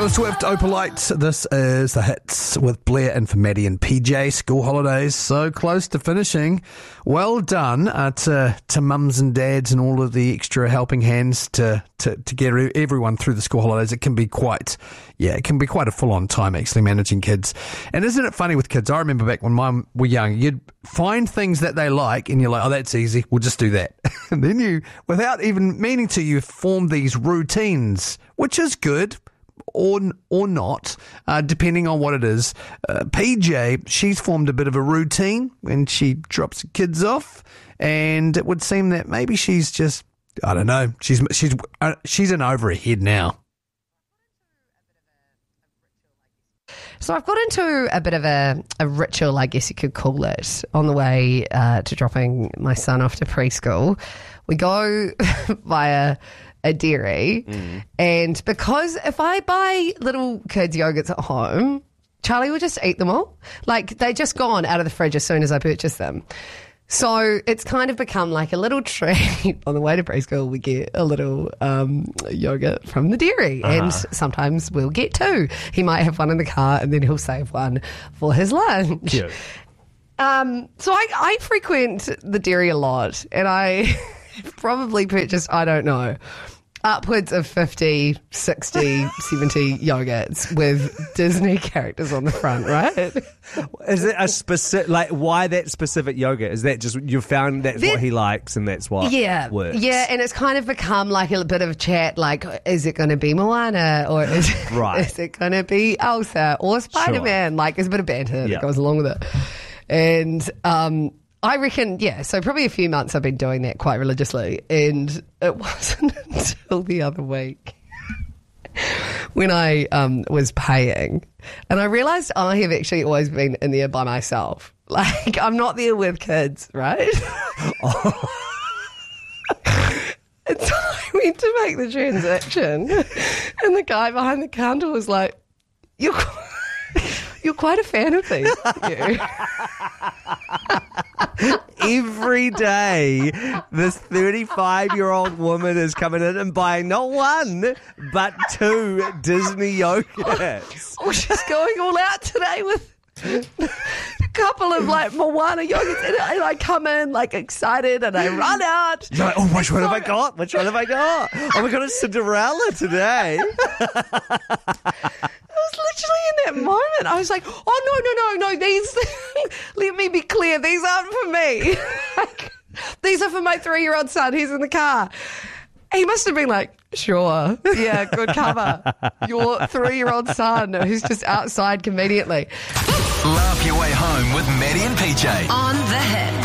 Taylor Swift, Opalite. This is The Hits with Blair and for Maddie and PJ. School holidays so close to finishing. Well done to mums and dads and all of the extra helping hands to get everyone through the school holidays. It can be quite a full-on time actually managing kids. And isn't it funny with kids? I remember back when mine were young, you'd find things that they like and you're like, oh, that's easy, we'll just do that. And then you, without even meaning to, you form these routines, which is good. Or not, depending on what it is. PJ, she's formed a bit of a routine when she drops the kids off, and it would seem that maybe she's just, I don't know, she's in over her head now. So I've got into a bit of a ritual, I guess you could call it, on the way to dropping my son off to preschool. We go via a dairy, and because if I buy little kids yogurts at home, Charlie will just eat them all. Like, they just gone out of the fridge as soon as I purchase them. So it's kind of become like a little treat. On the way to preschool, we get a little yogurt from the dairy, and sometimes we'll get two. He might have one in the car and then he'll save one for his lunch. Cute. So I frequent the dairy a lot, and I probably purchased, I don't know, upwards of 50, 60, 70 yogurts with Disney characters on the front, right? Is it a specific, like, why that specific yogurt? Is that just, you found that's what he likes and that's what works? Yeah, and it's kind of become like a bit of a chat, like, is it going to be Moana, or is it going to be Elsa or Spider-Man? Sure. Like, there's a bit of banter that goes along with it. And I reckon, so probably a few months I've been doing that quite religiously, and it wasn't until the other week when I was paying, and I realised I have actually always been in there by myself. Like, I'm not there with kids, right? And so I went to make the transaction, and the guy behind the counter was like, You're quite a fan of these, aren't you? Every day, this 35-year-old woman is coming in and buying not one, but two Disney yogurts. Oh, she's going all out today with a couple of, like, Moana yogurts. And I come in, like, excited, and I run out. You're like, oh, which one have I got? Which one have I got? Oh, my God, it's Cinderella today. I was literally in that moment. I was like, oh, no, these, let me be clear, these aren't for me. Like, these are for my 3-year-old son. He's in the car. He must have been like, sure, yeah, good cover. Your 3-year-old son who's just outside conveniently. Laugh your way home with Maddie and PJ on The Hit.